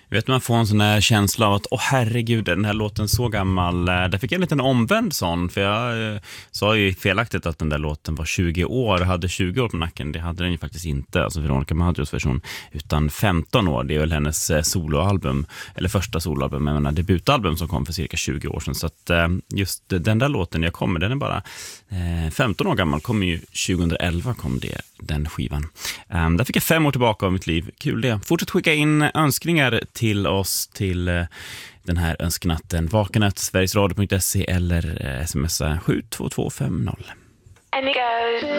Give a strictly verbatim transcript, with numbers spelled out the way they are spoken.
Vet man får en sån här känsla av att åh herregud, den här låten så gammal. Där fick jag en liten omvänd sån, för jag eh, sa ju felaktigt att den där låten var tjugo år och hade tjugo år på nacken. Det hade den ju faktiskt inte, alltså Veronica Maggios version, utan femton år. Det är väl hennes eh, soloalbum, eller första soloalbum, jag menar debutalbum som kom för cirka tjugo år sedan. Så att eh, just den där låten jag kommer, den är bara eh, femton år gammal, kom ju tjugoelva kom det, den skivan. Um, där fick jag fem år tillbaka av mitt liv. Kul det. Fortsätt skicka in önskningar till oss till uh, den här önsknatten. Vakenät, sverigesradio punkt se eller uh, smsa sju två två fem noll.